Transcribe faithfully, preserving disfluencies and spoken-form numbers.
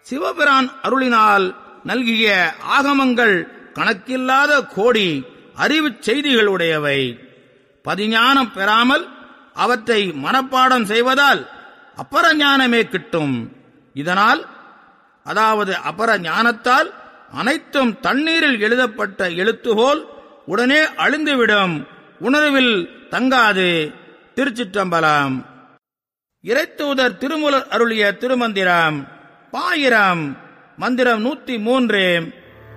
சிவபிரான் அருளினால் நல்கிய ஆகமங்கள் கணக்கில்லாத கோடி அறிவுச் செய்திகளுடையவை. பதிஞானம் பெறாமல் அவற்றை மனப்பாடம் செய்வதால் அப்பர ஞானமே கிட்டும். இதனால், அதாவது அபர ஞானத்தால் அனைத்தும் தண்ணீரில் எழுதப்பட்ட எழுத்துகோல் உடனே அழிந்துவிடும், உணர்வில் தங்காது. திருச்சிற்றம்பலம். இறைத்தூதர் திருமூலர் அருளிய திருமந்திரம் பாயிரம். மந்திரம் நூத்தி மூன்று.